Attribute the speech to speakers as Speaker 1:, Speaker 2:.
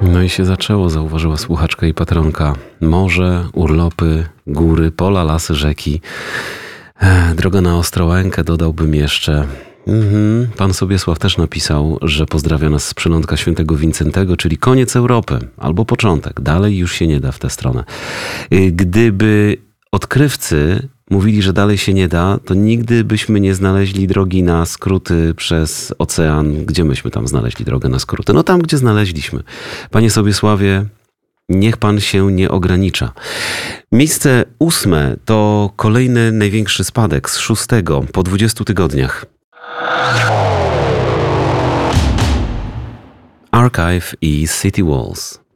Speaker 1: No i się zaczęło, zauważyła słuchaczka i patronka. Morze, urlopy, góry, pola, lasy, rzeki. Droga na Ostrołękę dodałbym jeszcze. Pan Sobiesław też napisał, że pozdrawia nas z przylądka Świętego Wincentego, czyli koniec Europy, albo początek. Dalej już się nie da w tę stronę. Gdyby odkrywcy mówili, że dalej się nie da, to nigdy byśmy nie znaleźli drogi na skróty przez ocean. Gdzie myśmy tam znaleźli drogę na skróty? No tam, gdzie znaleźliśmy. Panie Sobiesławie, niech pan się nie ogranicza. Miejsce 8 to kolejny największy spadek z 6 po 20 tygodniach. Archive i City Walls.